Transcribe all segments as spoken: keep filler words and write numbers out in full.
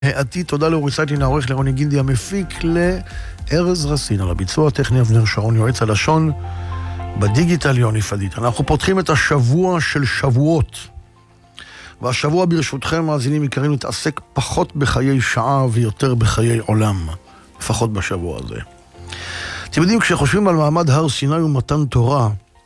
העתיד, תודה לאורי סייטלין, העורך לרוני גינדי המפיק, לארז רסין, על הביצוע הטכני אבנר שרון, יועץ הלשון, בדיגיטל יוני פדיט. אנחנו פותחים את השבוע של שבועות, והשבוע ברשותכם, מאזינים יקרים, להתעסק פחות בחיי שעה ויותר בחיי עולם, לפחות בשבוע הזה. אתם יודעים, כשחושבים על מעמד הר סיני ומתן תורה,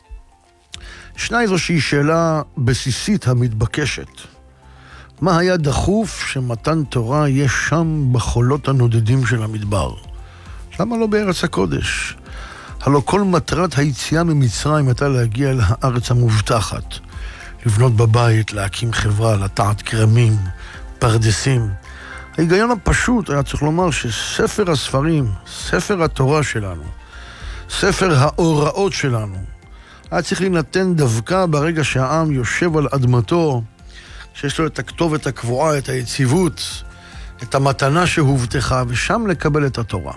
ישנה איזושהי שאלה בסיסית המתבקשת. מה היה דחוף שמתן תורה יהיה שם בחולות הנודדים של המדבר? למה לא בארץ הקודש? הלא כל מטרת היציאה ממצרים הייתה להגיע אל הארץ המובטחת, לבנות בבית, להקים חברה, לטעת כרמים, פרדסים. ההיגיון הפשוט היה צריך לומר שספר הספרים, ספר התורה שלנו, ספר ההוראות שלנו, היה צריך להינתן דווקא ברגע שהעם יושב על אדמתו, שיש לו את הכתובת הקבועה, את היציבות, את המתנה שהובטחה, ושם לקבל את התורה.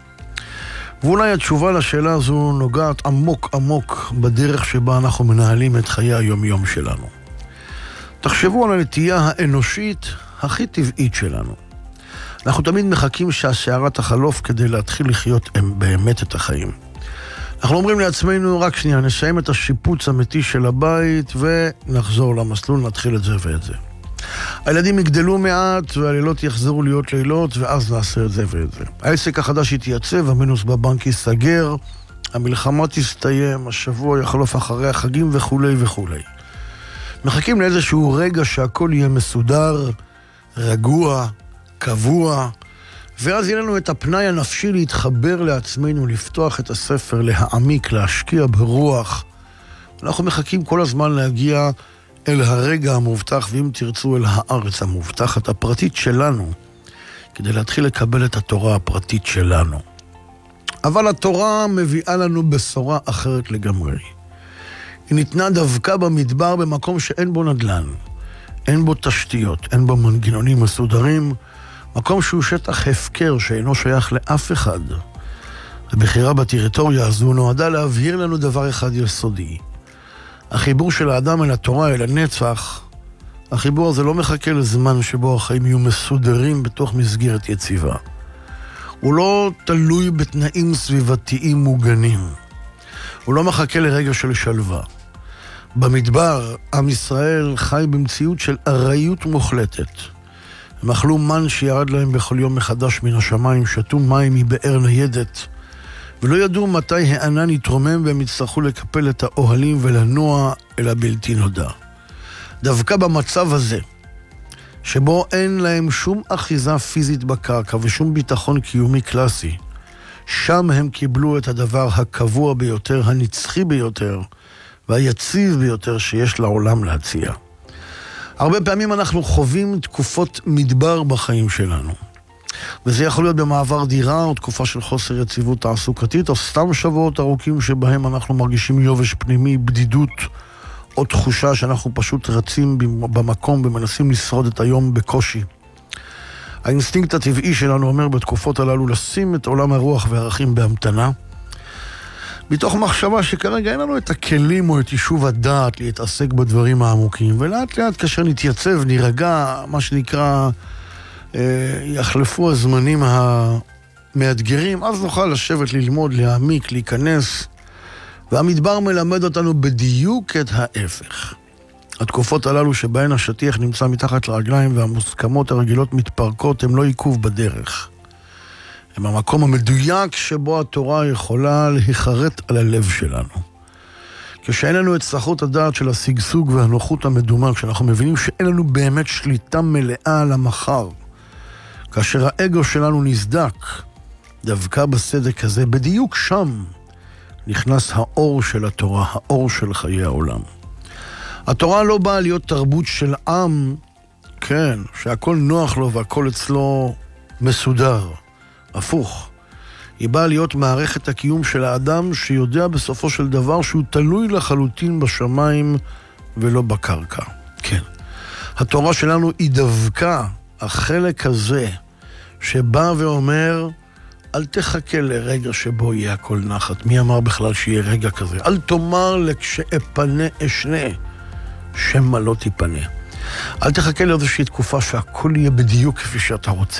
ואולי התשובה לשאלה הזו נוגעת עמוק עמוק בדרך שבה אנחנו מנהלים את חיי היום-יום שלנו. תחשבו על הנטייה האנושית הכי טבעית שלנו. אנחנו תמיד מחכים שהשערה תחלוף כדי להתחיל לחיות באמת את החיים. אנחנו אומרים לעצמנו, רק שנייה, נסיים את השיפוץ האמיתי של הבית ונחזור למסלול, נתחיל את זה ואת זה. הילדים יגדלו מעט והלילות יחזרו להיות לילות, ואז נעשה את זה ואת זה. העסק החדש יתייצב, המינוס בבנק ייסגר, המלחמה תסתיים, השבוע יחלוף אחרי החגים וכו' וכו'. מחכים לאיזשהו רגע שהכל יהיה מסודר, רגוע, קבוע, ואז יהיה לנו את הפנאי הנפשי להתחבר לעצמנו, לפתוח את הספר, להעמיק, להשקיע ברוח. אנחנו מחכים כל הזמן להגיע אל הרגע המובטח, ואם תרצו אל הארץ המובטחת הפרטית שלנו, כדי להתחיל לקבל את התורה הפרטית שלנו. אבל התורה מביאה לנו בשורה אחרת לגמרי. היא ניתנה דווקא במדבר, במקום שאין בו נדל"ן, אין בו תשתיות, אין בו מנגנונים מסודרים, מקום שהוא שטח הפקר שאינו שייך לאף אחד. הבחירה בטריטוריה הזו נועדה להבהיר לנו דבר אחד יסודי. החיבור של האדם אל התורה, אל הנצח, החיבור הזה לא מחכה לזמן שבו החיים יהיו מסודרים בתוך מסגרת יציבה. הוא לא תלוי בתנאים סביבתיים מוגנים. הוא לא מחכה לרגע של שלווה. במדבר, עם ישראל חי במציאות של ארעיות מוחלטת. הם אכלו מן שירד להם בכל יום מחדש מן השמיים, שתו מים מבאר ניידת, ולא ידעו מתי הענן יתרומם והם יצטרכו לקפל את האוהלים ולנוע אל הבלתי נודע. דווקא במצב הזה, שבו אין להם שום אחיזה פיזית בקרקע ושום ביטחון קיומי קלאסי, שם הם קיבלו את הדבר הקבוע ביותר, הנצחי ביותר והיציב ביותר שיש לעולם להציע. הרבה פעמים אנחנו חווים תקופות מדבר בחיים שלנו. וזה יכול להיות במעבר דירה, או תקופה של חוסר יציבות תעסוקתית, או סתם שבועות ארוכים שבהם אנחנו מרגישים יובש פנימי, בדידות, או תחושה שאנחנו פשוט רצים במקום ומנסים לשרוד את היום בקושי. האינסטינקט הטבעי שלנו אומר בתקופות הללו לשים את עולם הרוח והערכים בהמתנה, מתוך מחשבה שכרגע אין לנו את הכלים או את יישוב הדעת להתעסק בדברים העמוקים, ולאט לאט כאשר נתייצב, נירגע, מה שנקרא, יחלפו הזמנים המאתגרים, אז נוכל לשבת, ללמוד, להעמיק, להיכנס, והמדבר מלמד אותנו בדיוק את ההפך. התקופות הללו שבהן השטיח נמצא מתחת לרגליים והמוסכמות הרגילות מתפרקות, הם לא עיכוב בדרך. הם המקום המדויק שבו התורה יכולה להיחרט על הלב שלנו. כשאין לנו את סחות הדעת של הסגסוג והנוחות המדומה, כשאנחנו מבינים שאין לנו באמת שליטה מלאה על המחר, כאשר האגו שלנו נסדק, דווקא בסדק הזה, בדיוק שם, נכנס האור של התורה, האור של חיי העולם. התורה לא באה להיות תרבות של עם, כן, שהכל נוח לו והכל אצלו מסודר. הפוך. היא באה להיות מערכת הקיום של האדם שיודע בסופו של דבר שהוא תלוי לחלוטין בשמיים ולא בקרקע. כן. התורה שלנו היא דווקא החלק הזה שבא ואומר, אל תחכה לרגע שבו יהיה הכל נחת. מי אמר בכלל שיהיה רגע כזה? אל תאמר לכשאפנה אשנה, שמא לא תיפנה. אל תחכה לאיזושהי תקופה שהכל יהיה בדיוק כפי שאתה רוצה.